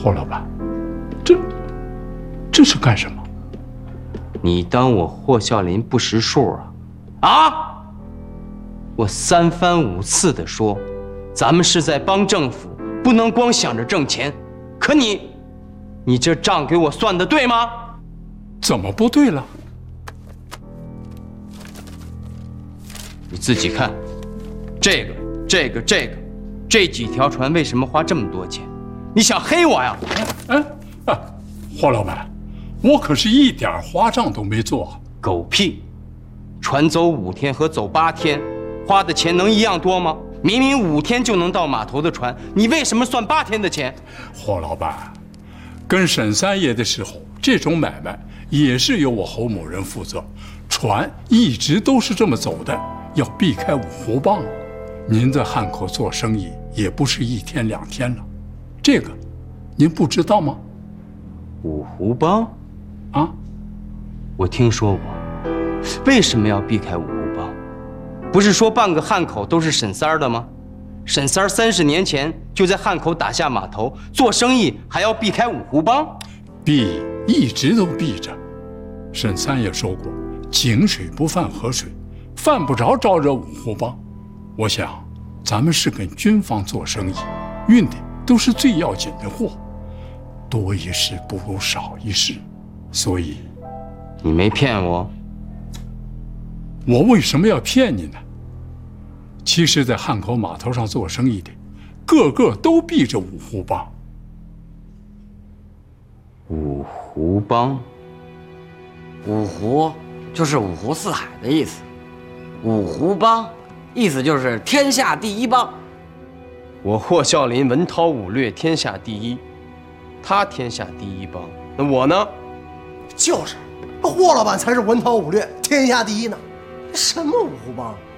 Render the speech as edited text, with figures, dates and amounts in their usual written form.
霍老板，这是干什么？ 你当我霍啸林不识数啊？啊！我3番5次的说，咱们是在帮政府，不能光想着挣钱。可你这账给我算的对吗？ 怎么不对了？ 你自己看，这几条船为什么花这么多钱？你想黑我呀？ 霍老板，我可是一点花账都没做。 狗屁！船走5天和走8天，花的钱能一样多吗？明明5天就能到码头的船，你为什么算8天的钱？ 霍老板，跟沈三爷的时候，这种买卖也是由我侯某人负责，船一直都是这么走的，要避开五湖帮。您在汉口做生意也不是1天2天了，这个您不知道吗？ 五湖帮？ 啊， 我听说过。为什么要避开五湖帮？不是说半个汉口都是沈三儿的吗？沈三儿30年前就在汉口打下码头，做生意还要避开五湖帮？ 避，一直都避着。沈三爷说过，井水不犯河水，犯不着招惹五湖帮。我想，咱们是跟军方做生意，运的都是最要紧的货，多一事不如少一事，所以， 你没骗我。 我为什么要骗你呢？其实，在汉口码头上做生意的，个个都避着五湖帮。 五湖帮， 五湖就是五湖四海的意思，五湖帮意思就是天下第一帮。 我霍啸林文韬武略天下第一，他天下第一帮，那我呢？ 就是，霍老板才是文韬武略天下第一呢。什么五湖帮？